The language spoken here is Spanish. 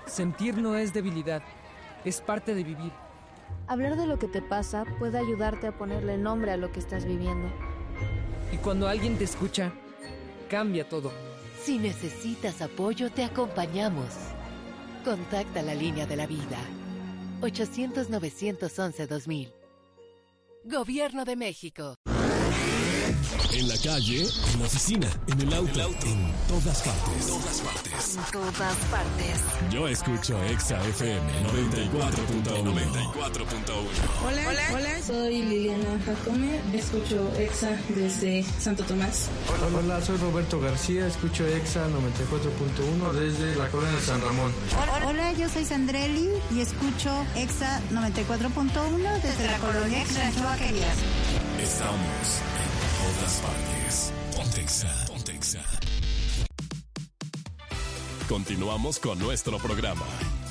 Sentir no es debilidad, es parte de vivir. Hablar de lo que te pasa puede ayudarte a ponerle nombre a lo que estás viviendo. Y cuando alguien te escucha, cambia todo. Si necesitas apoyo, te acompañamos. Contacta la línea de la vida. 800-911-2000. Gobierno de México. En la calle, en la oficina, en el auto, en todas partes. En todas partes. Yo escucho Exa FM 94.1. Hola, soy Liliana Jacome, escucho Exa desde Santo Tomás. Hola, soy Roberto García, escucho Exa 94.1 desde la colonia San Ramón. Hola, yo soy Sandrelli y escucho Exa 94.1 desde la colonia Rancho Vaquerías. Estamos en todas partes. Ponte Exa, ponte Exa. Continuamos con nuestro programa.